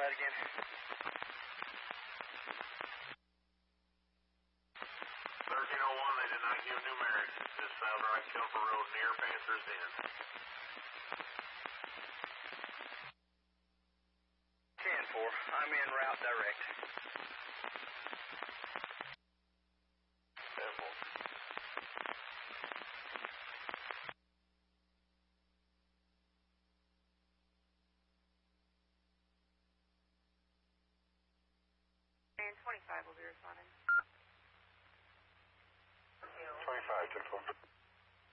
that again. 1301, they did not give numerics. It's just South Right Kelper Road near Panthers Inn. 10-4, I'm en route direct. 10-4. And 25 will be responding. 25, 10-4.